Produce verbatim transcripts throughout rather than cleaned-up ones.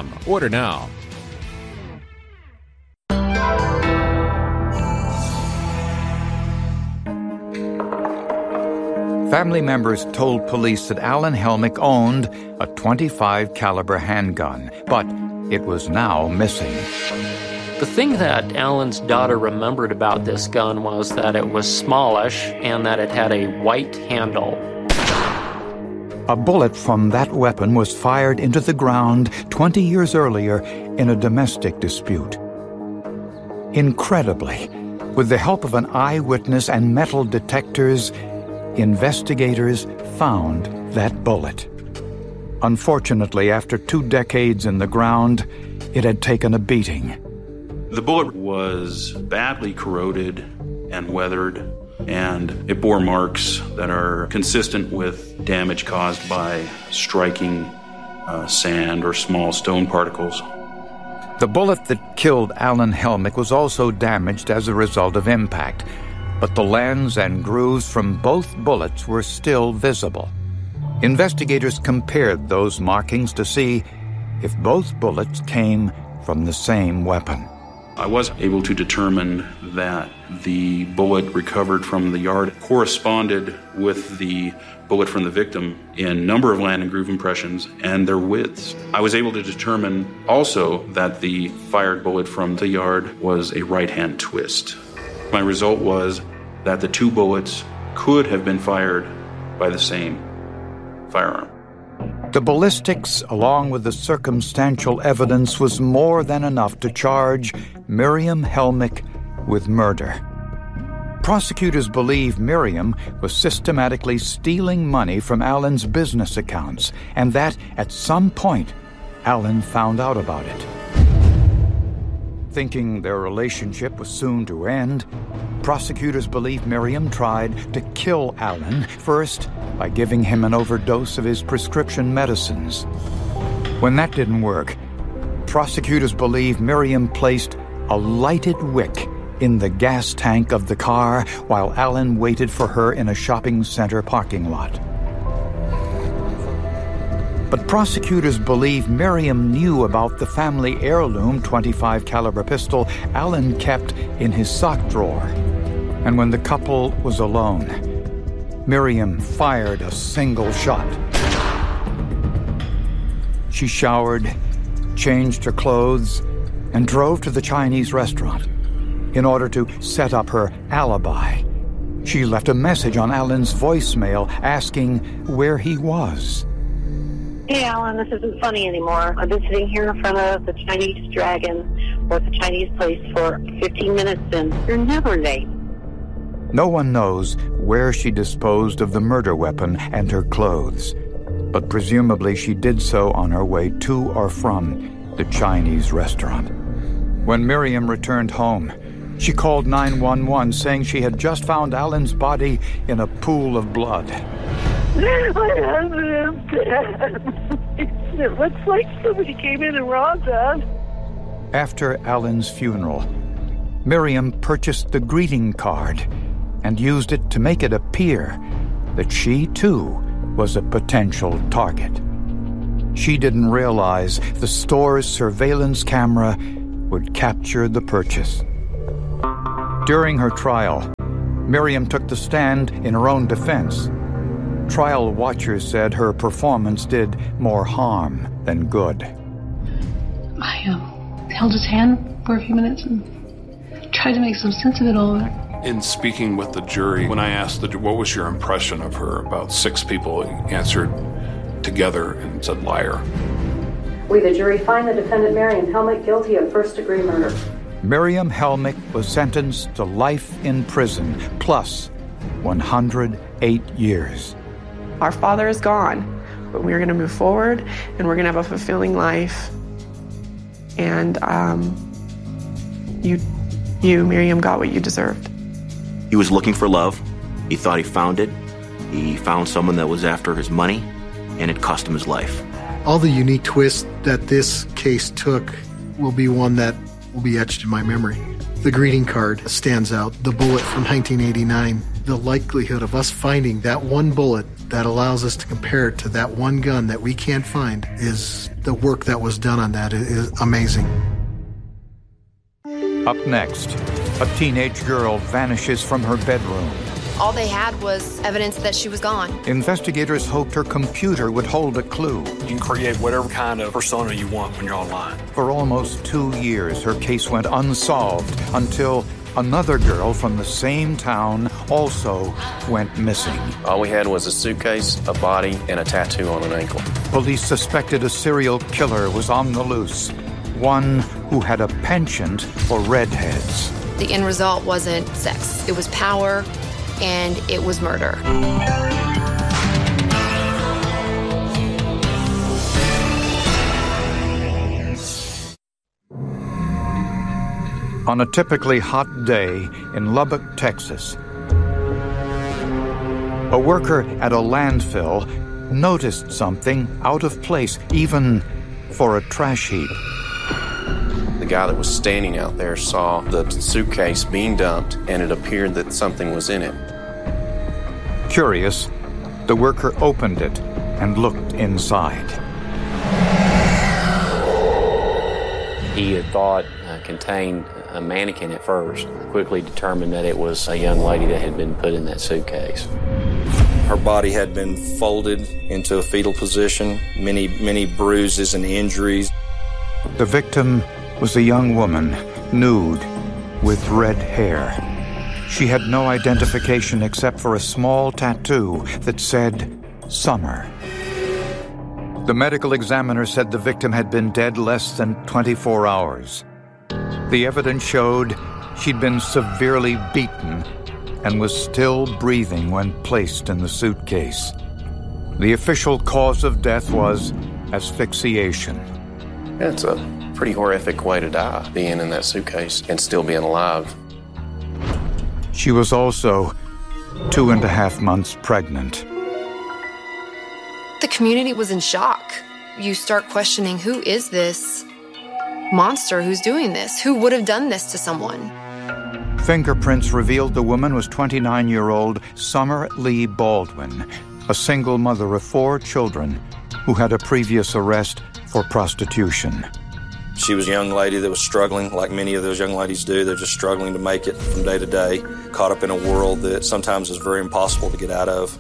com. Order now. Family members told police that Alan Helmick owned a twenty-five caliber handgun, but it was now missing. The thing that Alan's daughter remembered about this gun was that it was smallish and that it had a white handle. A bullet from that weapon was fired into the ground twenty years earlier in a domestic dispute. Incredibly, with the help of an eyewitness and metal detectors, investigators found that bullet. Unfortunately, after two decades in the ground, it had taken a beating. The bullet was badly corroded and weathered, and it bore marks that are consistent with damage caused by striking uh, sand or small stone particles. The bullet that killed Alan Helmick was also damaged as a result of impact, but the lens and grooves from both bullets were still visible. Investigators compared those markings to see if both bullets came from the same weapon. I was able to determine that the bullet recovered from the yard corresponded with the bullet from the victim in number of land and groove impressions and their widths. I was able to determine also that the fired bullet from the yard was a right-hand twist. My result was that the two bullets could have been fired by the same firearm. The ballistics, along with the circumstantial evidence, was more than enough to charge Miriam Helmick with murder. Prosecutors believe Miriam was systematically stealing money from Alan's business accounts, and that at some point, Alan found out about it. Thinking their relationship was soon to end, prosecutors believe Miriam tried to kill Alan, first by giving him an overdose of his prescription medicines. When that didn't work, prosecutors believe Miriam placed a lighted wick in the gas tank of the car while Alan waited for her in a shopping center parking lot. But prosecutors believe Miriam knew about the family heirloom twenty-five caliber pistol Alan kept in his sock drawer. And when the couple was alone, Miriam fired a single shot. She showered, changed her clothes, and drove to the Chinese restaurant. In order to set up her alibi, she left a message on Alan's voicemail asking where he was. Hey, Alan, this isn't funny anymore. I've been sitting here in front of the Chinese Dragon or the Chinese place for fifteen minutes, and you're never late. No one knows where she disposed of the murder weapon and her clothes, but presumably she did so on her way to or from the Chinese restaurant. When Miriam returned home, she called nine one one, saying she had just found Alan's body in a pool of blood. My husband is dead. It looks like somebody came in and robbed us. After Alan's funeral, Miriam purchased the greeting card and used it to make it appear that she, too, was a potential target. She didn't realize the store's surveillance camera would capture the purchase. During her trial, Miriam took the stand in her own defense. Trial watchers said her performance did more harm than good. I um, held his hand for a few minutes and tried to make some sense of it all. In speaking with the jury, when I asked the what was your impression of her, about six people answered together and said liar. We, the jury, find the defendant Miriam Helmick guilty of first-degree murder. Miriam Helmick was sentenced to life in prison, plus one hundred eight years. Our father is gone, but we're going to move forward, and we're going to have a fulfilling life. And um, you, you, Miriam, got what you deserved. He was looking for love. He thought he found it. He found someone that was after his money, and it cost him his life. All the unique twists that this case took will be one that will be etched in my memory. The greeting card stands out. The bullet from nineteen eighty-nine The likelihood of us finding that one bullet that allows us to compare it to that one gun that we can't find is the work that was done on that is amazing. Up next, a teenage girl vanishes from her bedroom. All they had was evidence that she was gone. Investigators hoped her computer would hold a clue. You can create whatever kind of persona you want when you're online. For almost two years, her case went unsolved until another girl from the same town also went missing. All we had was a suitcase, a body, and a tattoo on an ankle. Police suspected a serial killer was on the loose, one who had a penchant for redheads. The end result wasn't sex. It was power, and it was murder. On a typically hot day in Lubbock, Texas, a worker at a landfill noticed something out of place, even for a trash heap. The guy that was standing out there saw the suitcase being dumped, and it appeared that something was in it. Curious, the worker opened it and looked inside. He had thought uh, contained a mannequin at first, quickly determined that it was a young lady that had been put in that suitcase. Her body had been folded into a fetal position, many, many bruises and injuries. The victim was a young woman, nude, with red hair. She had no identification except for a small tattoo that said, Summer. The medical examiner said the victim had been dead less than twenty-four hours. The evidence showed she'd been severely beaten and was still breathing when placed in the suitcase. The official cause of death was asphyxiation. It's a pretty horrific way to die, being in that suitcase and still being alive. She was also two and a half months pregnant. The community was in shock. You start questioning, who is this monster who's doing this? Who would have done this to someone? Fingerprints revealed the woman was twenty-nine-year-old Summer Lee Baldwin, a single mother of four children who had a previous arrest for prostitution. She was a young lady that was struggling, like many of those young ladies do. They're just struggling to make it from day to day, caught up in a world that sometimes is very impossible to get out of.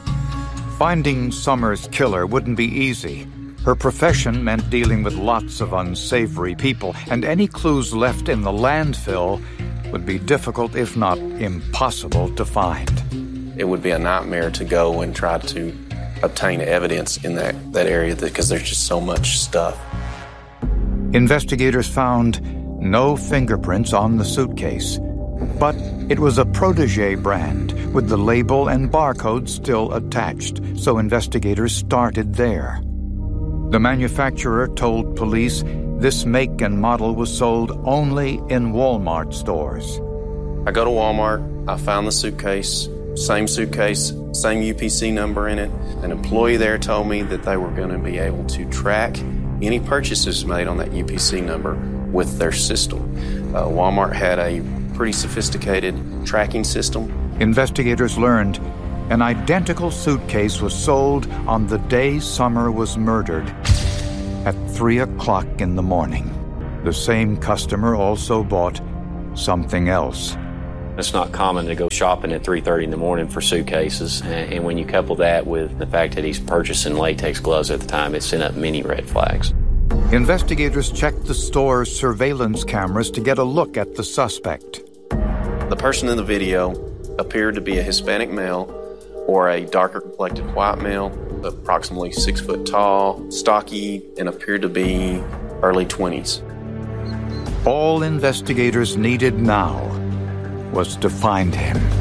Finding Summer's killer wouldn't be easy. Her profession meant dealing with lots of unsavory people, and any clues left in the landfill would be difficult, if not impossible, to find. It would be a nightmare to go and try to obtain evidence in that, that area because there's just so much stuff. Investigators found no fingerprints on the suitcase, but it was a Protege brand with the label and barcode still attached, so investigators started there. The manufacturer told police this make and model was sold only in Walmart stores. I go to Walmart, I found the suitcase, same suitcase, same U P C number in it. An employee there told me that they were going to be able to track any purchases made on that U P C number with their system. Uh, Walmart had a pretty sophisticated tracking system. Investigators learned an identical suitcase was sold on the day Summer was murdered at three o'clock in the morning. The same customer also bought something else. It's not common to go shopping at three thirty in the morning for suitcases, and when you couple that with the fact that he's purchasing latex gloves at the time, it sent up many red flags. Investigators checked the store's surveillance cameras to get a look at the suspect. The person in the video appeared to be a Hispanic male or a darker complected white male, approximately six foot tall, stocky, and appeared to be early twenties. All investigators needed now was to find him.